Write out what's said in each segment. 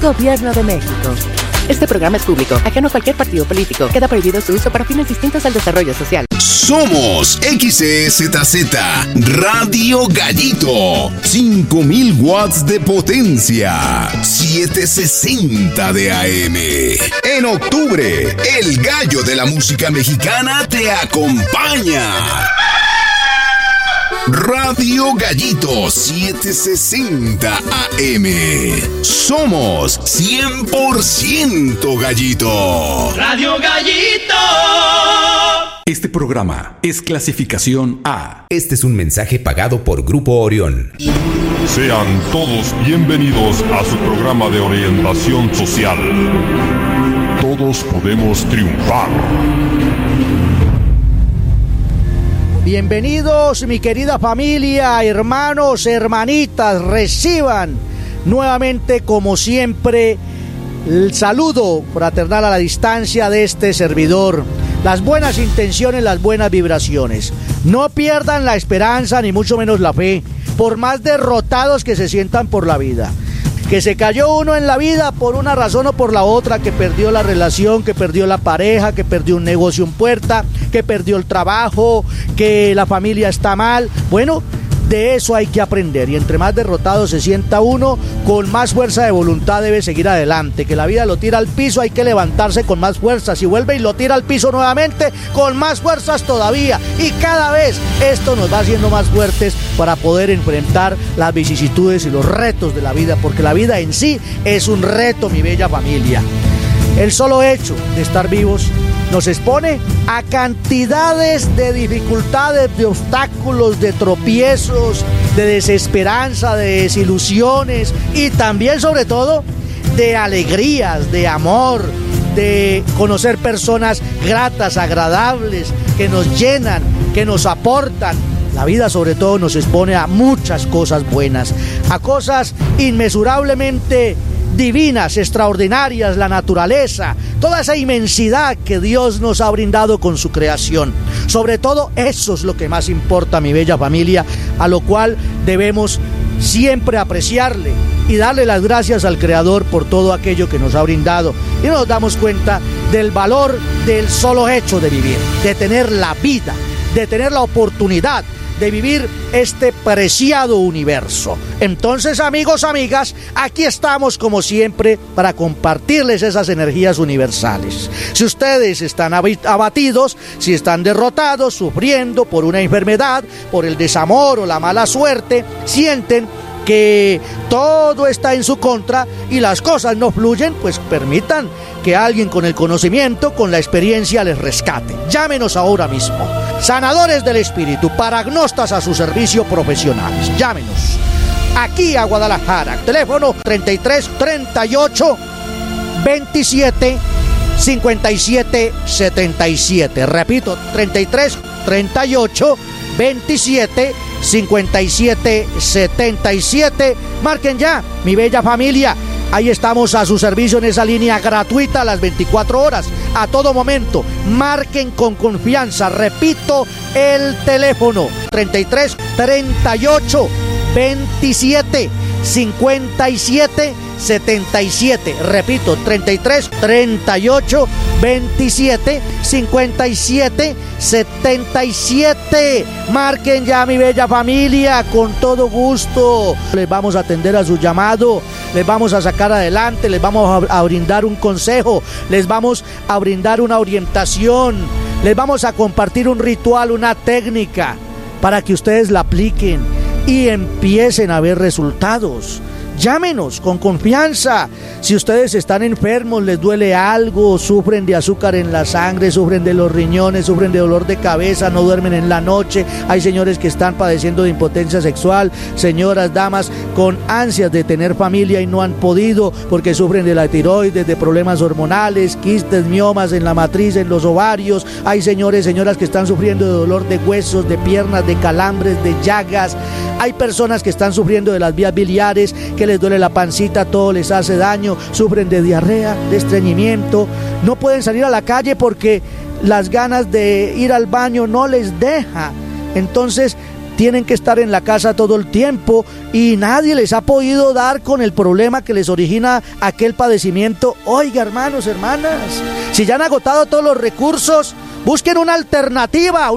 Gobierno de México. Este programa es público, ajeno a cualquier partido político. Queda prohibido su uso para fines distintos al desarrollo social. Somos XEZZ Radio Gallito. 5000 watts de potencia. 760 de AM. En octubre, el gallo de la música mexicana te acompaña. Radio Gallito 760 AM. Somos 100% Gallito. Radio Gallito. Este programa es clasificación A. Este es un mensaje pagado por Grupo Orión. Sean todos bienvenidos a su programa de orientación social. Todos podemos triunfar. Bienvenidos, mi querida familia, hermanos, hermanitas, reciban nuevamente, como siempre, el saludo fraternal a la distancia de este servidor. Las buenas intenciones, las buenas vibraciones. No pierdan la esperanza, ni mucho menos la fe, por más derrotados que se sientan por la vida. Que se cayó uno en la vida por una razón o por la otra, que perdió la relación, que perdió la pareja, que perdió un negocio en puerta, que perdió el trabajo, que la familia está mal. Bueno, de eso hay que aprender, y entre más derrotado se sienta uno, con más fuerza de voluntad debe seguir adelante. Que la vida lo tira al piso, hay que levantarse con más fuerza. Si vuelve y lo tira al piso nuevamente, con más fuerzas todavía, y cada vez esto nos va haciendo más fuertes para poder enfrentar las vicisitudes y los retos de la vida, porque la vida en sí es un reto, mi bella familia. El solo hecho de estar vivos nos expone a cantidades de dificultades, de obstáculos, de tropiezos, de desesperanza, de desilusiones, y también, sobre todo, de alegrías, de amor, de conocer personas gratas, agradables, que nos llenan, que nos aportan. La vida, sobre todo, nos expone a muchas cosas buenas, a cosas inmesurablemente divinas, extraordinarias, la naturaleza, toda esa inmensidad que Dios nos ha brindado con su creación. Sobre todo, eso es lo que más importa, mi bella familia, a lo cual debemos siempre apreciarle y darle las gracias al Creador por todo aquello que nos ha brindado. Y nos damos cuenta del valor del solo hecho de vivir, de tener la vida, de tener la oportunidad de vivir este preciado universo. Entonces, amigos, amigas, aquí estamos como siempre para compartirles esas energías universales. Si ustedes están abatidos, si están derrotados, sufriendo por una enfermedad, por el desamor o la mala suerte, sienten que todo está en su contra y las cosas no fluyen, pues permitan que alguien con el conocimiento, con la experiencia, les rescate. Llámenos ahora mismo. Sanadores del espíritu, paragnostas a su servicio, profesionales. Llámenos aquí a Guadalajara. Teléfono 33 38 27 57 77. Repito, 33 38 27 57 77. Marquen ya, mi bella familia. Ahí estamos a su servicio en esa línea gratuita a las 24 horas, a todo momento. Marquen con confianza. Repito el teléfono: 33 38 27 57 77. Repito, 33 38 27 57 77. Marquen ya, mi bella familia, con todo gusto. Les vamos a atender a su llamado, les vamos a sacar adelante, les vamos a brindar un consejo, les vamos a brindar una orientación, les vamos a compartir un ritual, una técnica, para que ustedes la apliquen y empiecen a ver resultados. Llámenos con confianza. Si ustedes están enfermos, les duele algo, sufren de azúcar en la sangre, sufren de los riñones, sufren de dolor de cabeza, no duermen en la noche. Hay señores que están padeciendo de impotencia sexual, señoras, damas con ansias de tener familia y no han podido porque sufren de la tiroides, de problemas hormonales, quistes, miomas en la matriz, en los ovarios. Hay señores, señoras que están sufriendo de dolor de huesos, de piernas, de calambres, de llagas. Hay personas que están sufriendo de las vías biliares, que les duele la pancita, todo les hace daño, sufren de diarrea, de estreñimiento, no pueden salir a la calle porque las ganas de ir al baño no les deja. Entonces, tienen que estar en la casa todo el tiempo y nadie les ha podido dar con el problema que les origina aquel padecimiento. Oiga, hermanos, hermanas, si ya han agotado todos los recursos, busquen una alternativa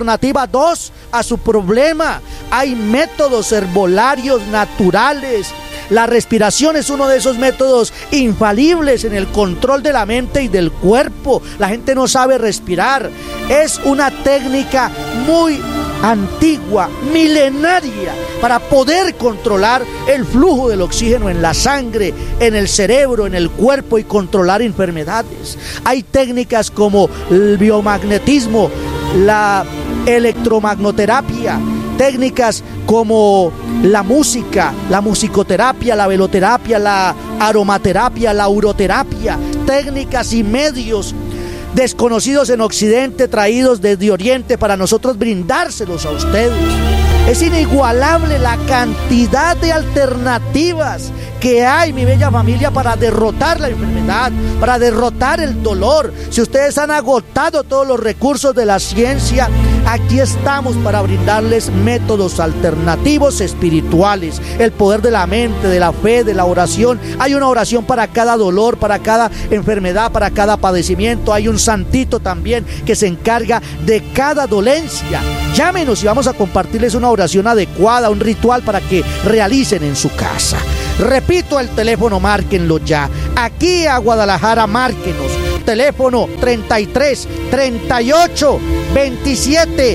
2 a su problema. Hay métodos herbolarios naturales. La respiración es uno de esos métodos infalibles en el control de la mente y del cuerpo. La gente no sabe respirar. Es una técnica muy antigua, milenaria, para poder controlar el flujo del oxígeno en la sangre, en el cerebro, en el cuerpo y controlar enfermedades. Hay técnicas como el biomagnetismo, la electromagnoterapia, técnicas como la música, la musicoterapia, la veloterapia, la aromaterapia, la uroterapia, técnicas y medios desconocidos en Occidente, traídos desde Oriente para nosotros brindárselos a ustedes. Es inigualable la cantidad de alternativas que hay, mi bella familia, para derrotar la enfermedad, para derrotar el dolor. Si ustedes han agotado todos los recursos de la ciencia, aquí estamos para brindarles métodos alternativos espirituales, el poder de la mente, de la fe, de la oración. Hay una oración para cada dolor, para cada enfermedad, para cada padecimiento. Hay un santito también que se encarga de cada dolencia. Llámenos y vamos a compartirles una oración adecuada, un ritual para que realicen en su casa. Repito el teléfono, márquenlo ya. Aquí a Guadalajara, márquenos. Teléfono 33 38 27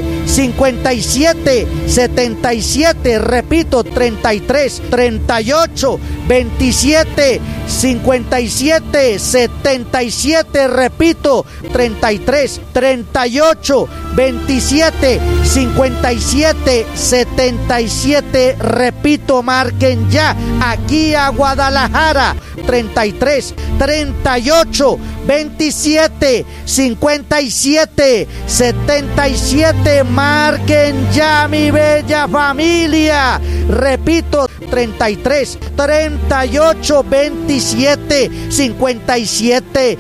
57 77. Repito, 33 38 27 57 77. Repito, 33 38 27 57 77. Repito, marquen ya. Aquí a Guadalajara, 33 38 27 57 77. Marquen ya, mi bella familia. Repito, 33 38 27 57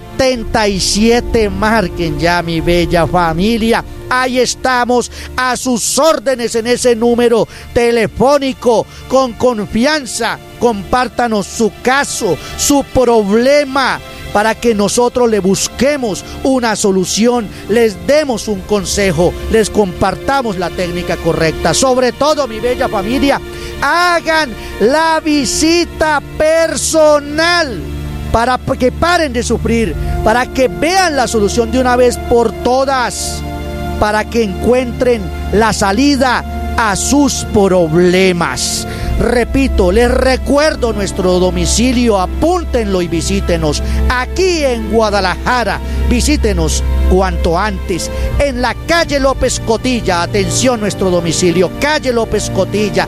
77. Marquen ya, mi bella familia. Ahí estamos a sus órdenes en ese número telefónico. Con confianza, compártanos su caso, su problema, para que nosotros le busquemos una solución, les demos un consejo, les compartamos la técnica correcta. Sobre todo, mi bella familia, hagan la visita personal para que paren de sufrir, para que vean la solución de una vez por todas, para que encuentren la salida a sus problemas. Repito, les recuerdo nuestro domicilio, apúntenlo y visítenos. Aquí en Guadalajara, visítenos cuanto antes. En la calle López Cotilla, atención, nuestro domicilio, calle López Cotilla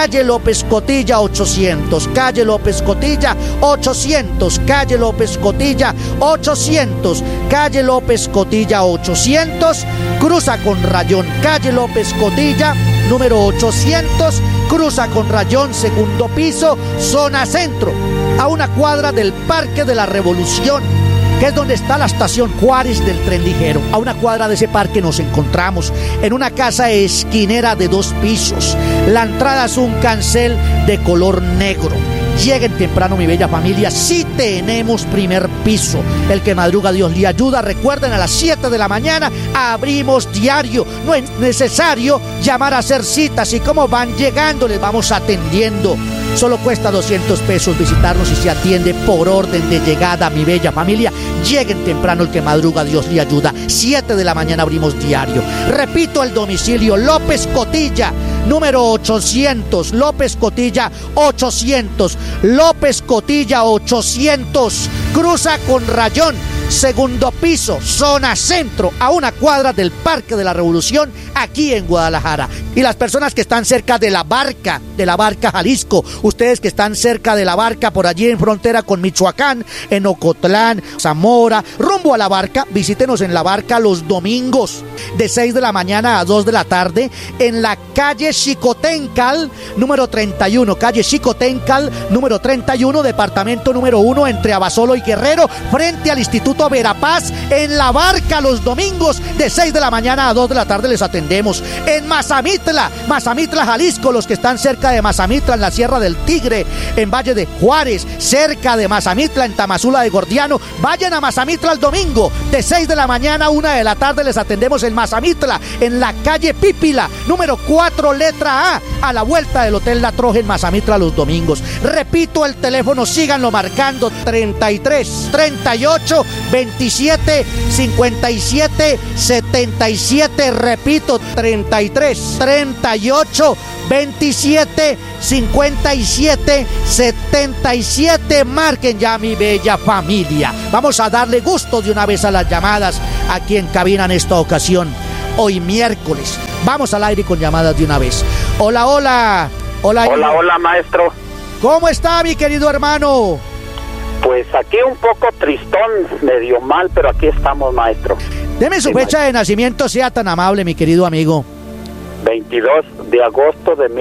800, calle López Cotilla 800, calle López Cotilla 800, calle López Cotilla 800, cruza con rayón, calle López Cotilla número 800, cruza con rayón, segundo piso, zona centro, a una cuadra del Parque de la Revolución, que es donde está la estación Juárez del tren ligero. A una cuadra de ese parque nos encontramos en una casa esquinera de 2 pisos. La entrada es un cancel de color negro. Lleguen temprano, mi bella familia, sí tenemos primer piso. El que madruga, Dios le ayuda. Recuerden, a las 7 de la mañana abrimos diario. No es necesario llamar a hacer citas, y como van llegando les vamos atendiendo. Solo cuesta 200 pesos visitarnos y se atiende por orden de llegada, mi bella familia. Lleguen temprano, el que madruga, Dios le ayuda. 7 de la mañana abrimos diario. Repito el domicilio, López Cotilla número 800, López Cotilla 800, López Cotilla 800, cruza con rayón, segundo piso, zona centro, a una cuadra del Parque de la Revolución, aquí en Guadalajara. Y las personas que están cerca de La Barca, Jalisco, ustedes que están cerca de La Barca, por allí en frontera con Michoacán, en Ocotlán, Zamora, rumbo a La Barca, visítenos en La Barca los domingos, de 6 de la mañana a 2 de la tarde, en la calle Xicotencal, número 31, calle Xicotencal, número 31, departamento número 1, entre Abasolo y Guerrero, frente al Instituto Verapaz, en La Barca los domingos, de 6 de la mañana a 2 de la tarde les atendemos. En Mazamitla, Mazamitla, Jalisco, los que están cerca de Mazamitla, en la Sierra del Tigre, en Valle de Juárez, cerca de Mazamitla, en Tamazula de Gordiano, vayan a Mazamitla el domingo, de 6 de la mañana a 1 de la tarde les atendemos en Mazamitla, en la calle Pípila, número 4, letra A la vuelta del Hotel La Troje en Mazamitla los domingos. Repito el teléfono, síganlo marcando, 33 38 27 57 77, repito, 33 38 27 57 77. Marquen ya, mi bella familia. Vamos a darle gusto de una vez a las llamadas aquí en cabina en esta ocasión. Hoy miércoles. Vamos al aire con llamadas de una vez. Hola, hola. Hola, hola, maestro. ¿Cómo está, mi querido hermano? Pues aquí un poco tristón, medio mal, pero aquí estamos, maestro. Deme su fecha de nacimiento, sea tan amable, mi querido amigo. 22 de agosto de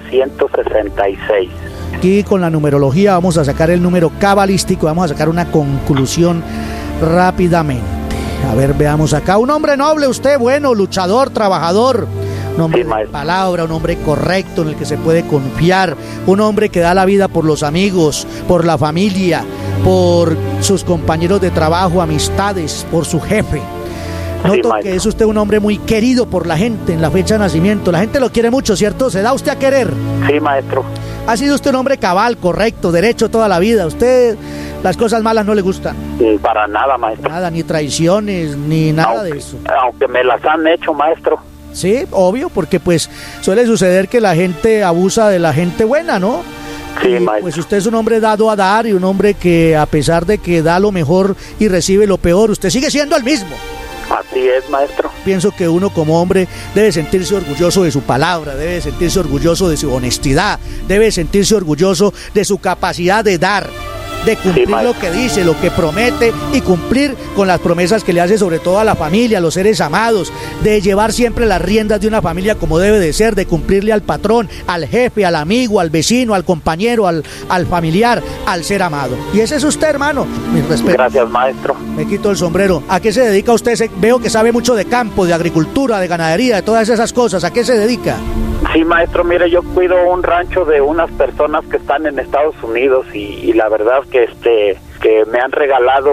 1966. Aquí con la numerología vamos a sacar el número cabalístico, vamos a sacar una conclusión rápidamente. A ver, veamos acá. Un hombre noble, usted, bueno, luchador, trabajador. Un hombre de palabra, un hombre correcto en el que se puede confiar. Un hombre que da la vida por los amigos, por la familia, por sus compañeros de trabajo, amistades, por su jefe. Noto que es usted un hombre muy querido por la gente en la fecha de nacimiento. La gente lo quiere mucho, ¿cierto? ¿Se da usted a querer? Sí, maestro. Ha sido usted un hombre cabal, correcto, derecho toda la vida. Usted, las cosas malas no le gustan. Para nada, maestro. Nada, ni traiciones, ni nada de eso. Aunque me las han hecho, maestro. Sí, obvio, porque pues suele suceder que la gente abusa de la gente buena, ¿no? Sí, y, pues usted es un hombre dado a dar y un hombre que a pesar de que da lo mejor y recibe lo peor, usted sigue siendo el mismo. Así es, maestro. Pienso que uno como hombre debe sentirse orgulloso de su palabra, debe sentirse orgulloso de su honestidad, debe sentirse orgulloso de su capacidad de dar, de cumplir lo que dice, lo que promete y cumplir con las promesas que le hace sobre todo a la familia, a los seres amados, de llevar siempre las riendas de una familia como debe de ser, de cumplirle al patrón, al jefe, al amigo, al vecino, al compañero, al familiar, al ser amado. Y ese es usted, hermano. Mis respetos. Gracias, maestro. Me quito el sombrero. ¿A qué se dedica usted? Veo que sabe mucho de campo, de agricultura, de ganadería, de todas esas cosas. ¿A qué se dedica? Sí, maestro, mire, yo cuido un rancho de unas personas que están en Estados Unidos y la verdad que que me han regalado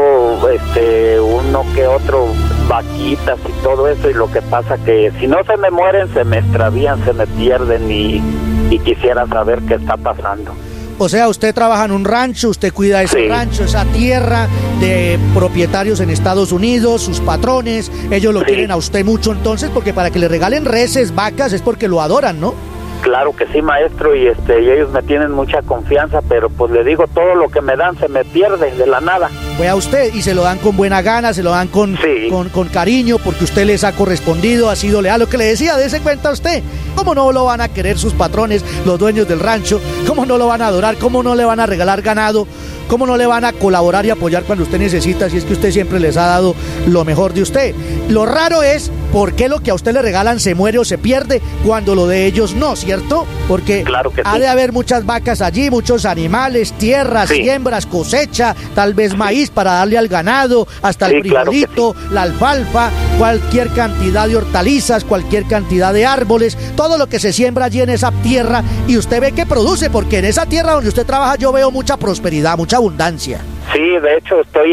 uno que otro vaquitas y todo eso, y lo que pasa que si no se me mueren se me extravían, se me pierden y quisiera saber qué está pasando. O sea, usted trabaja en un rancho, usted cuida ese rancho, esa tierra de propietarios en Estados Unidos, sus patrones, ellos lo quieren a usted mucho entonces, porque para que le regalen reses, vacas, es porque lo adoran, ¿no? Claro que sí, maestro, y ellos me tienen mucha confianza, pero pues le digo, todo lo que me dan se me pierde de la nada. Vea usted, y se lo dan con buena gana, se lo dan con cariño, porque usted les ha correspondido, ha sido leal. Lo que le decía, dése cuenta usted, ¿cómo no lo van a querer sus patrones, los dueños del rancho? ¿Cómo no lo van a adorar? ¿Cómo no le van a regalar ganado? ¿Cómo no le van a colaborar y apoyar cuando usted necesita, si es que usted siempre les ha dado lo mejor de usted? Lo raro es por qué lo que a usted le regalan se muere o se pierde cuando lo de ellos no, ¿cierto? Porque claro que ha de haber muchas vacas allí, muchos animales, tierras, siembras, cosecha, tal vez maíz para darle al ganado, hasta el frijolito, la alfalfa, cualquier cantidad de hortalizas, cualquier cantidad de árboles, todo lo que se siembra allí en esa tierra, y usted ve que produce, porque en esa tierra donde usted trabaja yo veo mucha prosperidad, mucha abundancia. Sí, de hecho estoy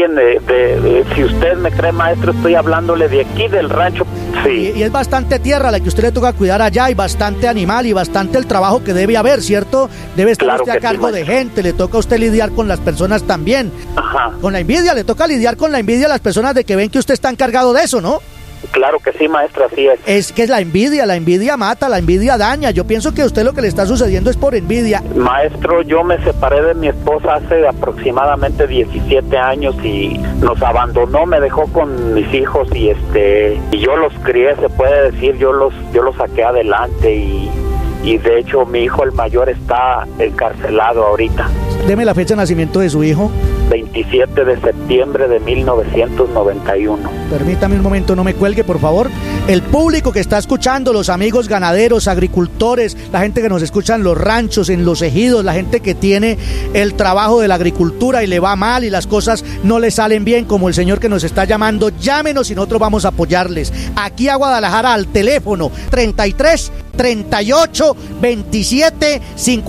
si usted me cree, maestro, estoy hablándole de aquí del rancho. Sí. Y es bastante tierra la que usted le toca cuidar allá, y bastante animal, y bastante el trabajo que debe haber, ¿cierto? Debe estar usted a cargo de gente, le toca a usted lidiar con las personas también. Ajá. Con la envidia, le toca lidiar con la envidia a las personas de que ven que usted está encargado de eso, ¿no? Claro que sí, maestro, así es. Es que es la envidia mata, la envidia daña. Yo pienso que a usted lo que le está sucediendo es por envidia. Maestro, yo me separé de mi esposa hace aproximadamente 17 años y nos abandonó, me dejó con mis hijos y yo los crié, se puede decir, yo los saqué adelante y de hecho mi hijo el mayor está encarcelado ahorita. Deme la fecha de nacimiento de su hijo. 27 de septiembre de 1991. Permítame un momento, no me cuelgue, por favor. El público que está escuchando, los amigos ganaderos, agricultores, la gente que nos escucha en los ranchos, en los ejidos, la gente que tiene el trabajo de la agricultura y le va mal y las cosas no le salen bien, como el señor que nos está llamando, llámenos y nosotros vamos a apoyarles. Aquí a Guadalajara al teléfono 33 38 27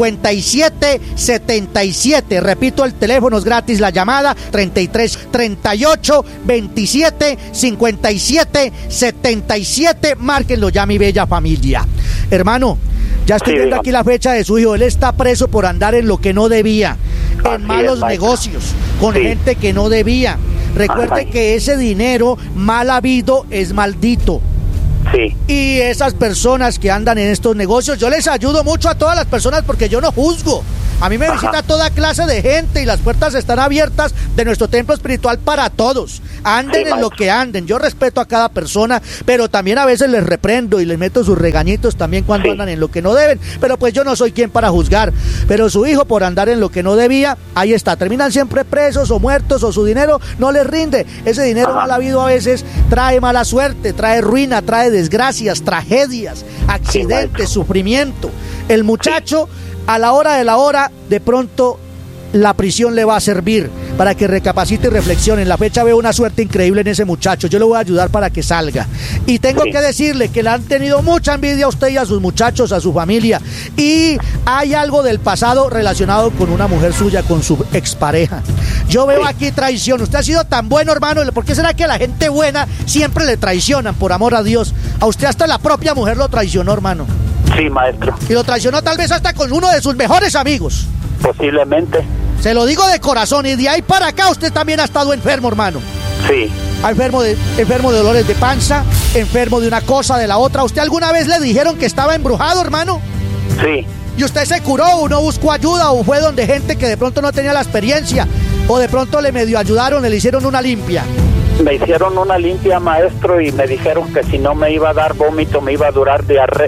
57 77. Repito, el teléfono es gratis, la llamada 33 38 27 57 77. Márquenlo ya, mi bella familia. Hermano, ya estoy viendo aquí la fecha de su hijo. Él está preso por andar en lo que no debía, en malos negocios, con gente que no debía. Recuerde que ese dinero mal habido es maldito. Sí. Y esas personas que andan en estos negocios, yo les ayudo mucho a todas las personas porque yo no juzgo. A mí me visita toda clase de gente y las puertas están abiertas de nuestro templo espiritual para todos. Anden en lo que anden. Yo respeto a cada persona, pero también a veces les reprendo y les meto sus regañitos también cuando andan en lo que no deben. Pero pues yo no soy quien para juzgar. Pero su hijo, por andar en lo que no debía, ahí está. Terminan siempre presos o muertos, o su dinero no les rinde. Ese dinero mal habido a veces trae mala suerte, trae ruina, trae desgracias, tragedias, accidentes, sufrimiento. El muchacho, a la hora de la hora, de pronto la prisión le va a servir para que recapacite y reflexione. En la fecha veo una suerte increíble en ese muchacho. Yo le voy a ayudar para que salga. Y tengo que decirle que le han tenido mucha envidia a usted y a sus muchachos, a su familia. Y hay algo del pasado relacionado con una mujer suya, con su expareja. Yo veo aquí traición. Usted ha sido tan bueno, hermano. ¿Por qué será que a la gente buena siempre le traicionan, por amor a Dios? A usted hasta la propia mujer lo traicionó, hermano. Sí, maestro. Y lo traicionó tal vez hasta con uno de sus mejores amigos. Posiblemente. Se lo digo de corazón, y de ahí para acá usted también ha estado enfermo, hermano. Sí. Enfermo de dolores de panza, enfermo de una cosa, de la otra. ¿Usted alguna vez le dijeron que estaba embrujado, hermano? Sí. ¿Y usted se curó o no buscó ayuda o fue donde gente que de pronto no tenía la experiencia o de pronto le medio ayudaron, le hicieron una limpia? Me hicieron una limpia, maestro, y me dijeron que si no me iba a dar vómito, me iba a dar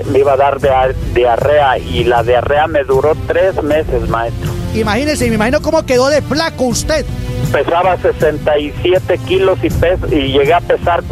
diarrea, y la diarrea me duró 3 meses, maestro. Imagínese, me imagino cómo quedó de flaco usted. Pesaba 67 kilos y llegué a pesar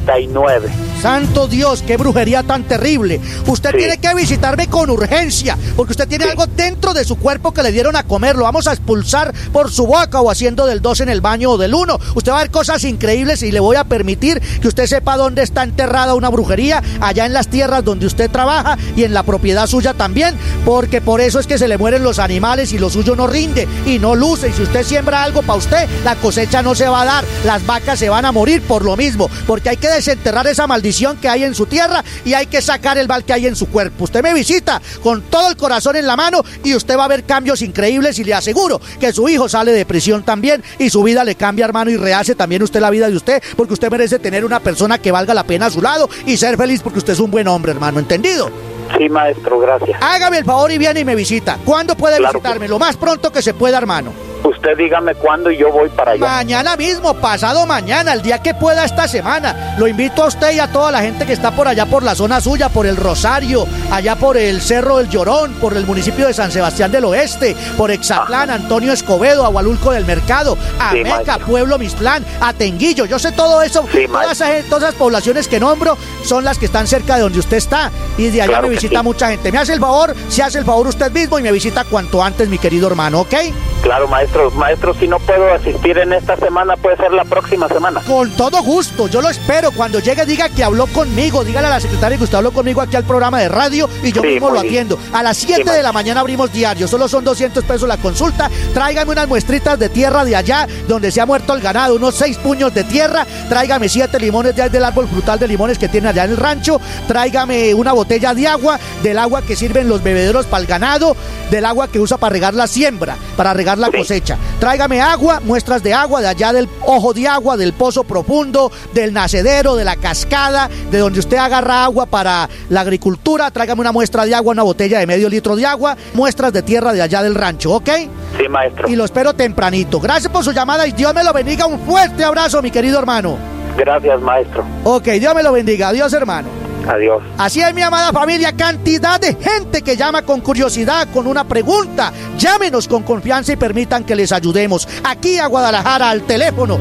49. Santo Dios, qué brujería tan terrible. Usted tiene que visitarme con urgencia, porque usted tiene algo dentro de su cuerpo que le dieron a comer. Lo vamos a expulsar por su boca o haciendo del 2 en el baño o del 1. Usted va a ver cosas increíbles y le voy a permitir que usted sepa dónde está enterrada una brujería, allá en las tierras donde usted trabaja y en la propiedad suya también, porque por eso es que se le mueren los animales y lo suyo no rinde y no luce. Y si usted siembra algo para usted, la cosecha no se va a dar, las vacas se van a morir por lo mismo, porque hay que desenterrar esa maldición que hay en su tierra y hay que sacar el mal que hay en su cuerpo. Usted me visita con todo el corazón en la mano y usted va a ver cambios increíbles, y le aseguro que su hijo sale de prisión también y su vida le cambia, hermano, y rehace también usted la vida de usted, porque usted merece tener una persona que valga la pena a su lado y ser feliz, porque usted es un buen hombre, hermano, ¿entendido? Sí, maestro, gracias. Hágame el favor y viene y me visita. ¿Cuándo puede visitarme? Lo más pronto que se pueda, hermano. Usted dígame cuándo y yo voy para allá. Mañana mismo, pasado mañana, el día que pueda esta semana. Lo invito a usted y a toda la gente que está por allá, por la zona suya, por el Rosario, allá por el Cerro del Llorón, por el municipio de San Sebastián del Oeste, por Exatlán, Antonio Escobedo, Agualulco del Mercado, Ameca, Pueblo Mistlán, Atenguillo. Yo sé todo eso. Todas esas poblaciones que nombro son las que están cerca de donde usted está, y de allá me visita mucha gente. Me hace el favor, se hace el favor usted mismo y me visita cuanto antes, mi querido hermano, ¿ok? Claro, maestro, si no puedo asistir en esta semana, puede ser la próxima semana. Con todo gusto, yo lo espero. Cuando llegue, diga que habló conmigo, dígale a la secretaria que usted habló conmigo aquí al programa de radio y yo mismo lo atiendo. A las 7 de la mañana abrimos diario, solo son 200 pesos la consulta. Tráigame unas muestritas de tierra de allá donde se ha muerto el ganado, unos 6 puños de tierra. Tráigame 7 limones del árbol frutal de limones que tiene allá en el rancho. Tráigame una botella de agua, del agua que sirven los bebederos para el ganado, del agua que usa para regar la siembra, para regar la cosecha. Tráigame agua, muestras de agua de allá del ojo de agua, del pozo profundo, del nacedero, de la cascada, de donde usted agarra agua para la agricultura. Tráigame una muestra de agua, una botella de medio litro de agua, muestras de tierra de allá del rancho, ¿ok? Sí, maestro. Y lo espero tempranito. Gracias por su llamada y Dios me lo bendiga. Un fuerte abrazo, mi querido hermano. Gracias, maestro. Ok, Dios me lo bendiga. Adiós, hermano. Adiós. Así es, mi amada familia, cantidad de gente que llama con curiosidad, con una pregunta. Llámenos con confianza y permitan que les ayudemos. Aquí a Guadalajara al teléfono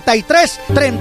33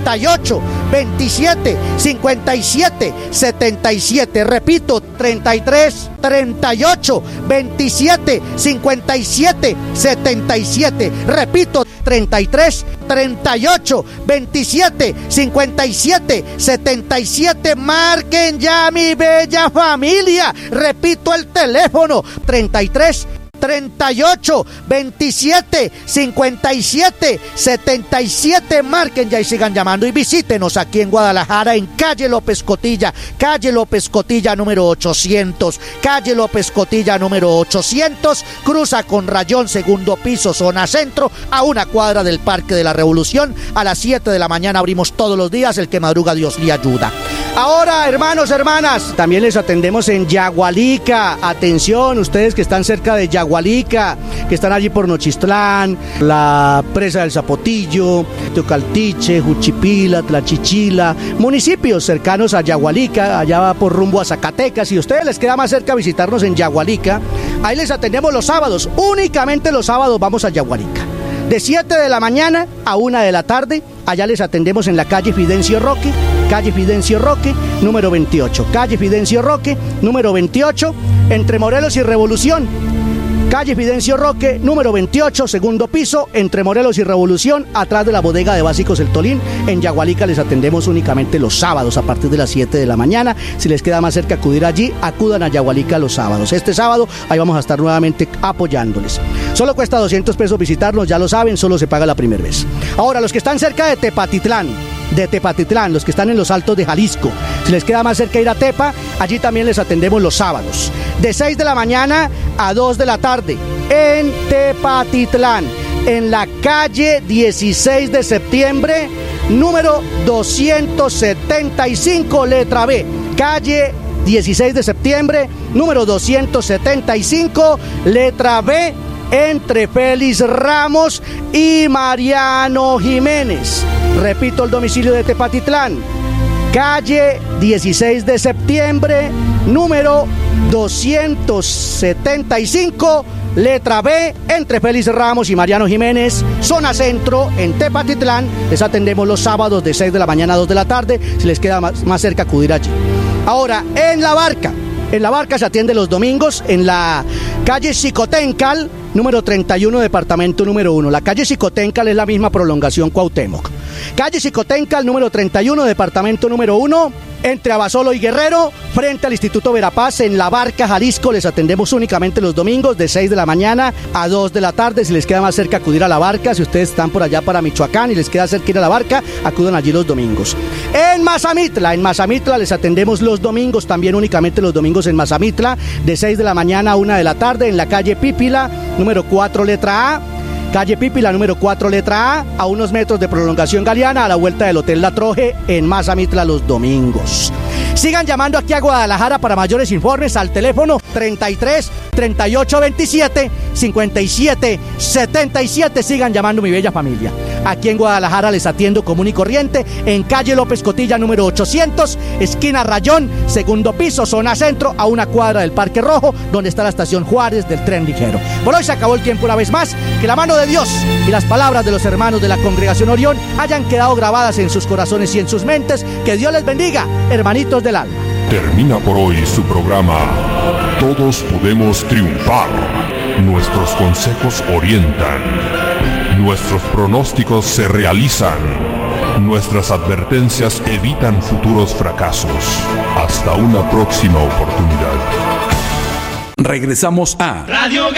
38 27 57 77. Repito, 33 38 27 57 77. Repito, 33 38 27 57 77. Marquen ya, mi bella familia. Repito el teléfono: 33 38 27 57 77. Marquen ya y sigan llamando, y visítenos aquí en Guadalajara, en calle López Cotilla número 800, calle López Cotilla número 800, cruza con rayón, segundo piso, zona centro, a una cuadra del Parque de la Revolución. A las 7 de la mañana abrimos todos los días. El que madruga, Dios le ayuda. Ahora, hermanos, hermanas, también les atendemos en Yagualica. Atención, ustedes que están cerca de Yagualica, que están allí por Nochistlán, la presa del Zapotillo, Teocaltiche, Juchipila, Tlachichila, municipios cercanos a Yagualica, allá va por rumbo a Zacatecas. Si a ustedes les queda más cerca visitarnos en Yagualica, ahí les atendemos los sábados. Únicamente los sábados vamos a Yagualica, de 7 de la mañana a 1 de la tarde. Allá les atendemos en la calle Fidencio Roque, número 28. Calle Fidencio Roque, número 28, entre Morelos y Revolución. Calle Fidencio Roque, número 28, segundo piso, entre Morelos y Revolución, atrás de la bodega de Básicos El Tolín. En Yagualica les atendemos únicamente los sábados a partir de las 7 de la mañana. Si les queda más cerca acudir allí, acudan a Yagualica los sábados. Este sábado ahí vamos a estar nuevamente apoyándoles. Solo cuesta 200 pesos visitarnos, ya lo saben, solo se paga la primera vez. Ahora, los que están cerca de Tepatitlán, los que están en los Altos de Jalisco, si les queda más cerca ir a Tepa, allí también les atendemos los sábados, de 6 de la mañana a 2 de la tarde, en Tepatitlán, en la calle 16 de septiembre, número 275, letra B. Calle 16 de septiembre, número 275, letra B, entre Félix Ramos y Mariano Jiménez. Repito el domicilio de Tepatitlán: calle 16 de septiembre, número 275, letra B, entre Félix Ramos y Mariano Jiménez, zona centro, en Tepatitlán. Les atendemos los sábados de 6 de la mañana a 2 de la tarde. Si les queda más cerca, acudir allí. Ahora, en La Barca se atiende los domingos en la calle Xicoténcal, número 31, departamento número 1. La calle Xicoténcal es la misma prolongación Cuauhtémoc. Calle Xicoténcal, número 31, departamento número 1, entre Abasolo y Guerrero, frente al Instituto Verapaz, en La Barca, Jalisco. Les atendemos únicamente los domingos de 6 de la mañana a 2 de la tarde. Si les queda más cerca acudir a La Barca, si ustedes están por allá para Michoacán y les queda cerca ir a La Barca, acudan allí los domingos. En Mazamitla les atendemos los domingos, también únicamente los domingos en Mazamitla, de 6 de la mañana a 1 de la tarde, en la calle Pípila, número 4, letra A. Calle Pípila, número 4, letra A unos metros de prolongación Galeana, a la vuelta del Hotel La Troje, en Mazamitla, los domingos. Sigan llamando aquí a Guadalajara para mayores informes al teléfono 33 38 27 57 77. Sigan llamando, mi bella familia. Aquí en Guadalajara les atiendo común y corriente, en calle López Cotilla número 800, esquina Rayón, segundo piso, zona centro, a una cuadra del Parque Rojo, donde está la estación Juárez del tren ligero. Por hoy se acabó el tiempo una vez más. Que la mano de Dios y las palabras de los hermanos de la Congregación Orión hayan quedado grabadas en sus corazones y en sus mentes. Que Dios les bendiga, hermanitos del alma. Termina por hoy su programa Todos Podemos Triunfar. Nuestros consejos orientan, nuestros pronósticos se realizan, nuestras advertencias evitan futuros fracasos. Hasta una próxima oportunidad. Regresamos a Radio